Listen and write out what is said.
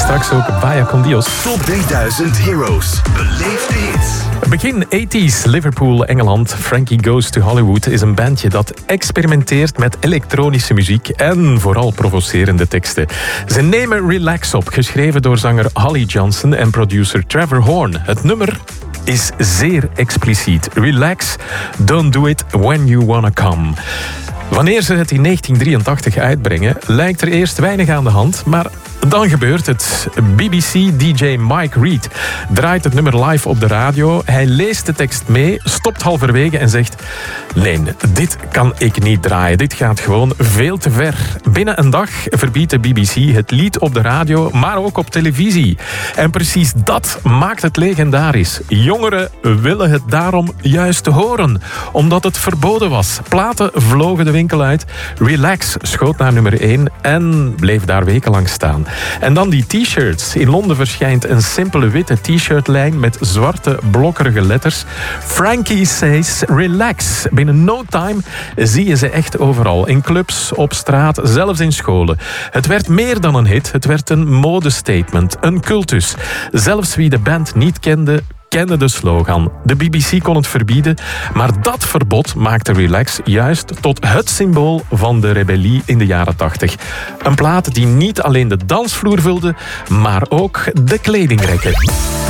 straks ook Vaya con Dios. Top 3000 Heroes. Beleef de hits. Begin 80s, Liverpool, Engeland. Frankie Goes to Hollywood is een bandje dat experimenteert met elektronische muziek en vooral provocerende teksten. Ze nemen Relax op, geschreven door zanger Holly Johnson en producer Trevor Horn. Het nummer is zeer expliciet. Relax, don't do it when you wanna come. Wanneer ze het in 1983 uitbrengen, lijkt er eerst weinig aan de hand, maar dan gebeurt het. BBC-DJ Mike Reed draait het nummer live op de radio. Hij leest de tekst mee, stopt halverwege en zegt: nee, dit kan ik niet draaien. Dit gaat gewoon veel te ver. Binnen een dag verbiedt de BBC het lied op de radio, maar ook op televisie. En precies dat maakt het legendarisch. Jongeren willen het daarom juist horen, omdat het verboden was. Platen vlogen de winkel uit. Relax schoot naar nummer 1 en bleef daar wekenlang staan. En dan die t-shirts. In Londen verschijnt een simpele witte t-shirtlijn met zwarte blokkerige letters. Frankie says relax. Binnen no time zie je ze echt overal. In clubs, op straat, zelfs in scholen. Het werd meer dan een hit. Het werd een modestatement, een cultus. Zelfs wie de band niet kende de slogan. De BBC kon het verbieden, maar dat verbod maakte Relax juist tot het symbool van de rebellie in de jaren 80. Een plaat die niet alleen de dansvloer vulde, maar ook de kledingrekken.